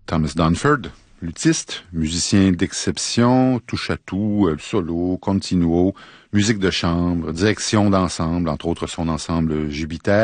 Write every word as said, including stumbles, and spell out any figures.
Thomas Dunford, luthiste, musicien d'exception, touche à tout, euh, solo, continuo, musique de chambre, direction d'ensemble, entre autres son ensemble Jupiter.